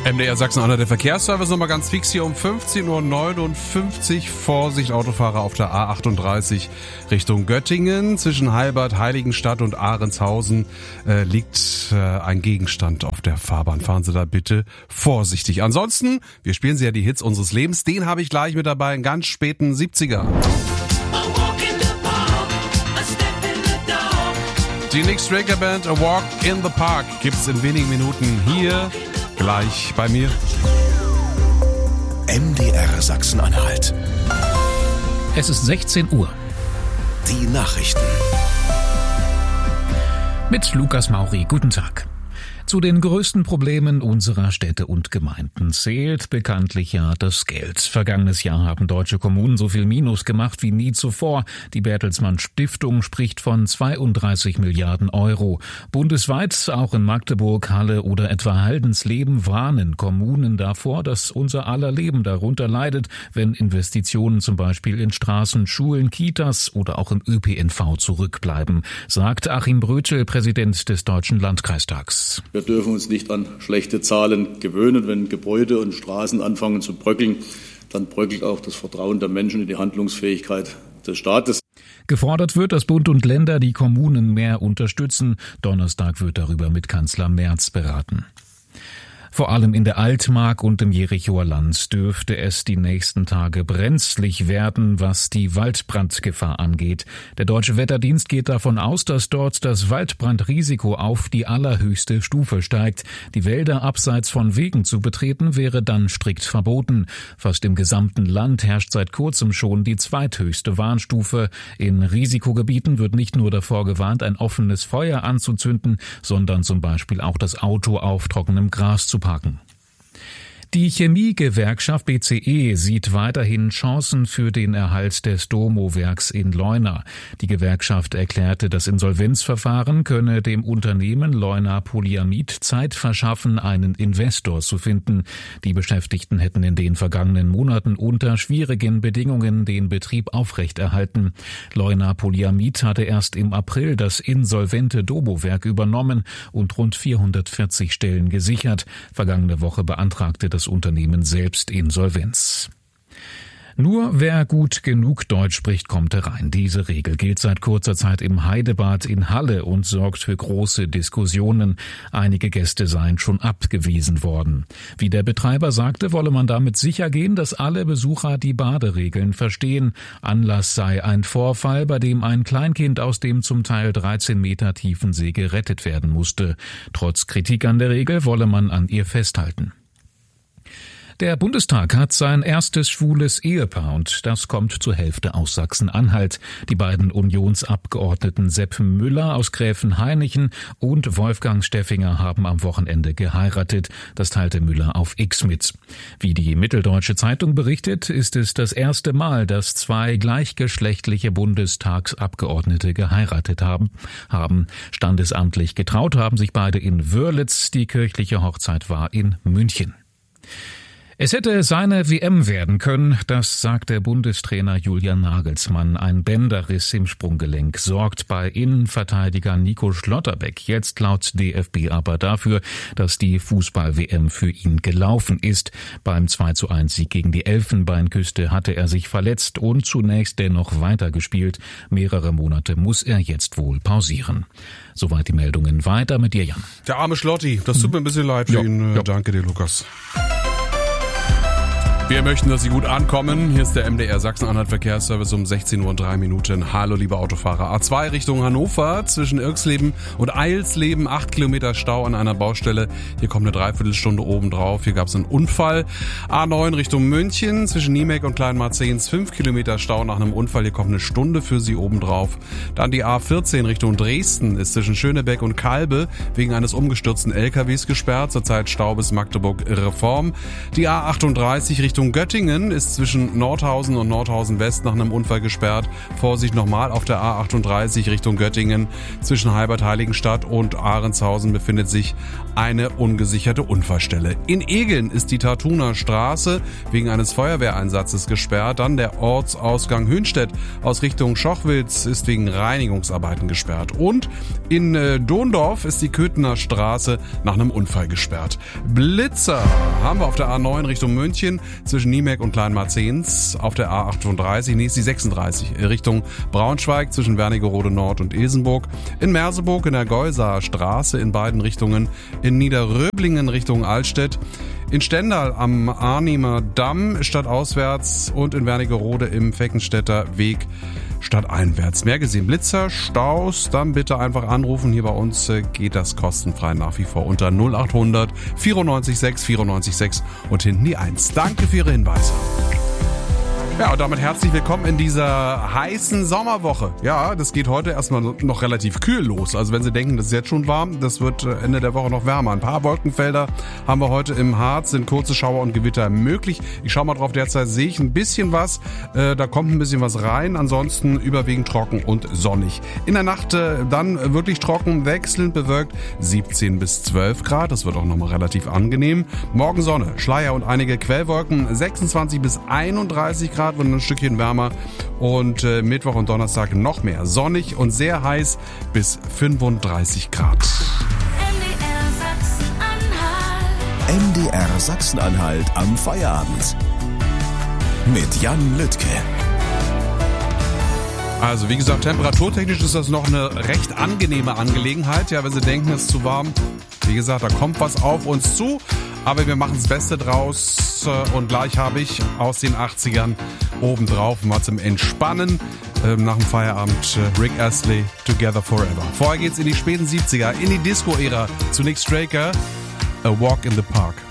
MDR Sachsen-Anhalt, der Verkehrsservice nochmal ganz fix hier um 15.59 Uhr. Vorsicht, Autofahrer auf der A38 Richtung Göttingen. Zwischen Heilbad, Heiligenstadt und Ahrenshausen liegt ein Gegenstand auf der Fahrbahn. Fahren Sie da bitte vorsichtig. Ansonsten, wir spielen Sie ja die Hits unseres Lebens. Den habe ich gleich mit dabei, einen ganz späten 70er. Die Nick Straker Band A Walk in the Park gibt's in wenigen Minuten hier gleich bei mir. MDR Sachsen-Anhalt. Es ist 16 Uhr. Die Nachrichten. Mit Lukas Mauri. Guten Tag. Zu den größten Problemen unserer Städte und Gemeinden zählt bekanntlich ja das Geld. Vergangenes Jahr haben deutsche Kommunen so viel Minus gemacht wie nie zuvor. Die Bertelsmann Stiftung spricht von 32 Milliarden Euro. Bundesweit, auch in Magdeburg, Halle oder etwa Haldensleben, warnen Kommunen davor, dass unser aller Leben darunter leidet, wenn Investitionen zum Beispiel in Straßen, Schulen, Kitas oder auch im ÖPNV zurückbleiben, sagt Achim Brötschel, Präsident des Deutschen Landkreistags. Wir dürfen uns nicht an schlechte Zahlen gewöhnen. Wenn Gebäude und Straßen anfangen zu bröckeln, dann bröckelt auch das Vertrauen der Menschen in die Handlungsfähigkeit des Staates. Gefordert wird, dass Bund und Länder die Kommunen mehr unterstützen. Donnerstag wird darüber mit Kanzler Merz beraten. Vor allem in der Altmark und im Jerichoer Land dürfte es die nächsten Tage brenzlig werden, was die Waldbrandgefahr angeht. Der Deutsche Wetterdienst geht davon aus, dass dort das Waldbrandrisiko auf die allerhöchste Stufe steigt. Die Wälder abseits von Wegen zu betreten wäre dann strikt verboten. Fast im gesamten Land herrscht seit kurzem schon die zweithöchste Warnstufe. In Risikogebieten wird nicht nur davor gewarnt, ein offenes Feuer anzuzünden, sondern zum Beispiel auch das Auto auf trockenem Gras zu parken. Die Chemiegewerkschaft BCE sieht weiterhin Chancen für den Erhalt des Domo-Werks in Leuna. Die Gewerkschaft erklärte, das Insolvenzverfahren könne dem Unternehmen Leuna Polyamid Zeit verschaffen, einen Investor zu finden. Die Beschäftigten hätten in den vergangenen Monaten unter schwierigen Bedingungen den Betrieb aufrechterhalten. Leuna Polyamid hatte erst im April das insolvente Domo-Werk übernommen und rund 440 Stellen gesichert. Vergangene Woche beantragte das Unternehmen selbst Insolvenz. Nur wer gut genug Deutsch spricht, kommt herein. Diese Regel gilt seit kurzer Zeit im Heidebad in Halle und sorgt für große Diskussionen. Einige Gäste seien schon abgewiesen worden. Wie der Betreiber sagte, wolle man damit sicher gehen, dass alle Besucher die Baderegeln verstehen. Anlass sei ein Vorfall, bei dem ein Kleinkind aus dem zum Teil 13 Meter tiefen See gerettet werden musste. Trotz Kritik an der Regel wolle man an ihr festhalten. Der Bundestag hat sein erstes schwules Ehepaar und das kommt zur Hälfte aus Sachsen-Anhalt. Die beiden Unionsabgeordneten Sepp Müller aus Gräfenhainichen und Wolfgang Steffinger haben am Wochenende geheiratet. Das teilte Müller auf X mit. Wie die Mitteldeutsche Zeitung berichtet, ist es das erste Mal, dass zwei gleichgeschlechtliche Bundestagsabgeordnete geheiratet haben. Standesamtlich getraut haben sich beide in Wörlitz. Die kirchliche Hochzeit war in München. Es hätte seine WM werden können, das sagt der Bundestrainer Julian Nagelsmann. Ein Bänderriss im Sprunggelenk sorgt bei Innenverteidiger Nico Schlotterbeck jetzt laut DFB aber dafür, dass die Fußball-WM für ihn gelaufen ist. Beim 2:1-Sieg gegen die Elfenbeinküste hatte er sich verletzt und zunächst dennoch weitergespielt. Mehrere Monate muss er jetzt wohl pausieren. Soweit die Meldungen. Weiter mit dir, Jan. Der arme Schlotti, das tut mir ein bisschen leid für ihn. Ja. Danke dir, Lukas. Wir möchten, dass Sie gut ankommen. Hier ist der MDR Sachsen-Anhalt Verkehrsservice um 16:03 Uhr. Hallo, liebe Autofahrer. A2 Richtung Hannover zwischen Irxleben und Eilsleben. 8 Kilometer Stau an einer Baustelle. Hier kommt eine Dreiviertelstunde oben drauf. Hier gab es einen Unfall. A9 Richtung München zwischen Niemek und Kleinmarzehns. 5 Kilometer Stau nach einem Unfall. Hier kommt eine Stunde für Sie oben drauf. Dann die A14 Richtung Dresden ist zwischen Schönebeck und Kalbe wegen eines umgestürzten LKWs gesperrt. Zurzeit Stau bis Magdeburg Reform. Die A38 Richtung Richtung Göttingen ist zwischen Nordhausen und Nordhausen West nach einem Unfall gesperrt. Vorsicht nochmal auf der A38 Richtung Göttingen. Zwischen Heibert-Heiligenstadt und Ahrenshausen befindet sich eine ungesicherte Unfallstelle. In Egeln ist die Tartuner Straße wegen eines Feuerwehreinsatzes gesperrt. Dann der Ortsausgang Hünstedt aus Richtung Schochwitz ist wegen Reinigungsarbeiten gesperrt. Und in Dondorf ist die Köthener Straße nach einem Unfall gesperrt. Blitzer haben wir auf der A9 Richtung München zwischen Niemek und Kleinmarzens. Auf der A38, nee, ist die 36 Richtung Braunschweig zwischen Wernigerode Nord und Ilsenburg. In Merseburg in der Geusaer Straße in beiden Richtungen. In Niederröblingen Richtung Altstedt. In Stendal am Arnimer Damm stadtauswärts und in Wernigerode im Feckenstädter Weg stadteinwärts. Mehr gesehen, Blitzer, Staus, dann bitte einfach anrufen. Hier bei uns geht das kostenfrei nach wie vor unter 0800 94 6 94 6 und hinten die 1. Danke für Ihre Hinweise. Ja, und damit herzlich willkommen in dieser heißen Sommerwoche. Ja, das geht heute erstmal noch relativ kühl los. Also wenn Sie denken, das ist jetzt schon warm, das wird Ende der Woche noch wärmer. Ein paar Wolkenfelder haben wir heute im Harz, sind kurze Schauer und Gewitter möglich. Ich schaue mal drauf, derzeit sehe ich ein bisschen was. Da kommt ein bisschen was rein, ansonsten überwiegend trocken und sonnig. In der Nacht dann wirklich trocken, wechselnd bewölkt, 17 bis 12 Grad. Das wird auch nochmal relativ angenehm. Morgen Sonne, Schleier und einige Quellwolken, 26 bis 31 Grad. Und ein Stückchen wärmer und Mittwoch und Donnerstag noch mehr sonnig und sehr heiß bis 35 Grad. MDR Sachsen-Anhalt am Feierabend mit Jan Lüttke. Also wie gesagt, temperaturtechnisch ist das noch eine recht angenehme Angelegenheit. Ja, wenn Sie denken, es ist zu warm, wie gesagt, da kommt was auf uns zu. Aber wir machen das Beste draus und gleich habe ich aus den 80ern obendrauf mal zum Entspannen nach dem Feierabend Rick Astley, Together Forever. Vorher geht's in die späten 70er, in die Disco-Ära. Zunächst Straker, A Walk in the Park.